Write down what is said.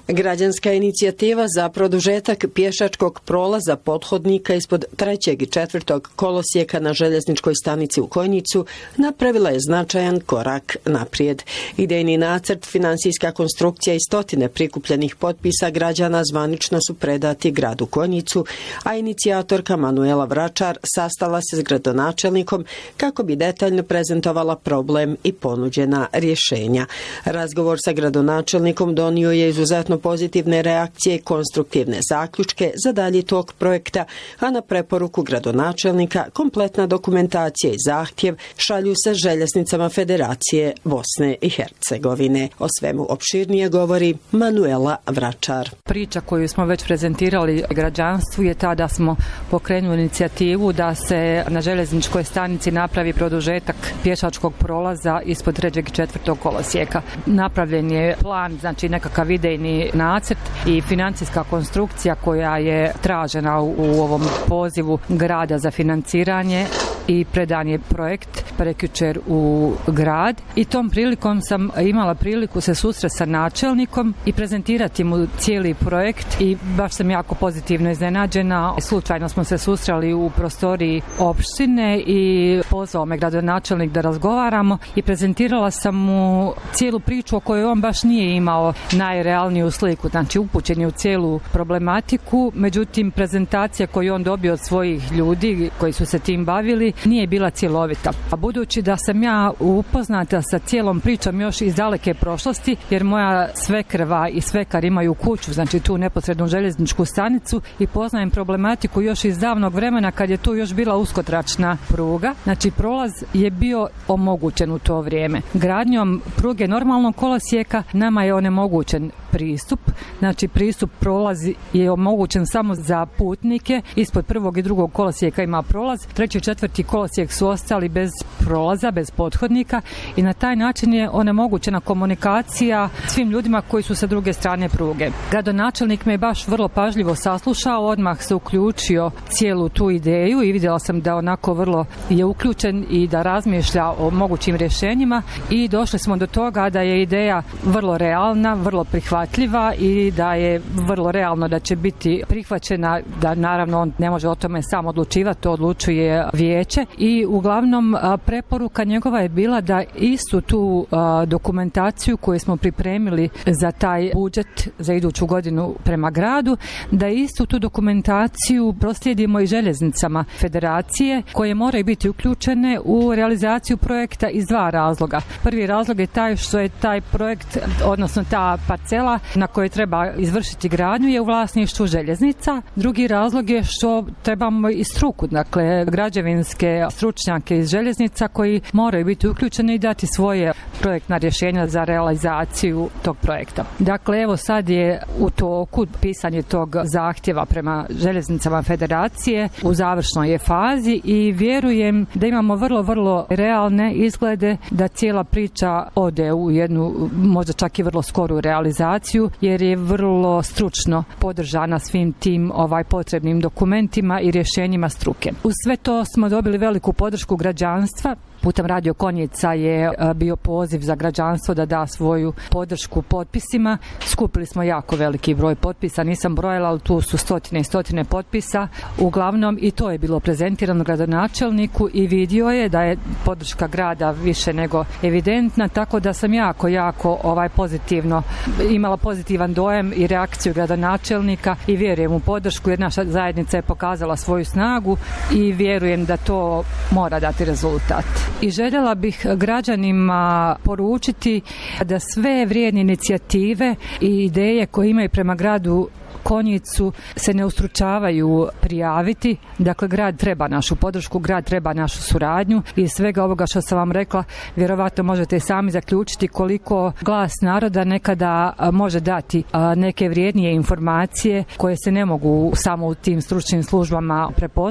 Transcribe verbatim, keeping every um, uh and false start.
Građanska inicijativa za produžetak pješačkog prolaza pothodnika ispod trećeg i četvrtog kolosijeka na željezničkoj stanici u Konjicu napravila je značajan korak naprijed. Idejni nacrt, finansijska konstrukcija i stotine prikupljenih potpisa građana zvanično su predati gradu Konjicu, a inicijatorka Manuela Vračar sastala se s gradonačelnikom kako bi detaljno prezentovala problem i ponuđena rješenja. Razgovor sa gradonačelnikom donio je izuzetno pozitivne reakcije i konstruktivne zaključke za dalji tok projekta, a na preporuku gradonačelnika kompletna dokumentacija i zahtjev šalju se željeznicama Federacije Bosne i Hercegovine. O svemu opširnije govori Manuela Vračar. Priča koju smo već prezentirali građanstvu je ta da smo pokrenuli inicijativu da se na željezničkoj stanici napravi produžetak pješačkog prolaza ispod trećeg i četvrtog kolosijeka. Napravljen je plan, znači nekakav idejni nacrt i financijska konstrukcija koja je tražena u, u ovom pozivu grada za financiranje i predan je projekt prekjučer u grad i tom prilikom sam imala priliku se susreti sa načelnikom i prezentirati mu cijeli projekt i baš sam jako pozitivno iznenađena. Slučajno smo se susreli u prostoriji opštine i pozvao me gradonačelnik da razgovaramo i prezentirala sam mu cijelu priču o kojoj on baš nije imao najrealniju sliku, znači upućen je u cijelu problematiku, međutim prezentacija koju on dobio od svojih ljudi koji su se tim bavili nije bila cjelovita. A budući da sam ja upoznata sa cijelom pričom još iz daleke prošlosti, jer moja svekrva i svekar imaju kuću, znači tu neposrednu željezničku stanicu i poznajem problematiku još iz davnog vremena kad je tu još bila uskotračna pruga, znači prolaz je bio omogućen u to vrijeme. Gradnjom pruge normalnog kolosijeka nama je onemogućen pristup, znači pristup prolaz je omogućen samo za putnike, ispod prvog i drugog kolosijeka ima prolaz, treći i četvrti kolosijek su ostali bez prolaza, bez pothodnika i na taj način je onemogućena komunikacija svim ljudima koji su sa druge strane pruge. Gradonačelnik me je baš vrlo pažljivo saslušao, odmah se uključio cijelu tu ideju i vidjela sam da onako vrlo je uključen i da razmišlja o mogućim rješenjima i došli smo do toga da je ideja vrlo realna, vrlo prihvatljiva i da je vrlo realno da će biti prihvaćena, da naravno on ne može o tome sam odlučivati, to odlučuje vijeće i uglavnom preporuka njegova je bila da istu tu dokumentaciju koju smo pripremili za taj budžet za iduću godinu prema gradu, da istu tu dokumentaciju proslijedimo i željeznicama Federacije koje moraju biti uključene u realizaciju projekta iz dva razloga. Prvi razlog je taj što je taj projekt, odnosno ta parcela na kojoj treba izvršiti gradnju je u vlasništvu željeznica. Drugi razlog je što trebamo i struku, dakle građevinske stručnjake iz željeznica koji moraju biti uključeni i dati svoje projektna rješenja za realizaciju tog projekta. Dakle, evo sad je u toku pisanje tog zahtjeva prema željeznicama Federacije, u završnoj je fazi i vjerujem da imamo vrlo, vrlo realne izglede da cijela priča ode u jednu, možda čak i vrlo skoru realizaciju, jer je vrlo stručno podržana svim tim ovaj potrebnim dokumentima i rješenjima struke. Uz sve to smo dobili veliku podršku građanstva. Putem Radio Konjica je bio poziv za građanstvo da da svoju podršku potpisima. Skupili smo jako veliki broj potpisa, nisam brojala, ali tu su stotine i stotine potpisa. Uglavnom i to je bilo prezentirano gradonačelniku i vidio je da je podrška grada više nego evidentna, tako da sam jako, jako ovaj pozitivno, imala pozitivan dojam i reakciju gradonačelnika i vjerujem u podršku jer naša zajednica je pokazala svoju snagu i vjerujem da to mora dati rezultat. I željela bih građanima poručiti da sve vrijedne inicijative i ideje koje imaju prema gradu Konjicu se ne ustručavaju prijaviti. Dakle, grad treba našu podršku, grad treba našu suradnju i svega ovoga što sam vam rekla, vjerovatno možete i sami zaključiti koliko glas naroda nekada može dati neke vrijednije informacije koje se ne mogu samo u tim stručnim službama prepoznati.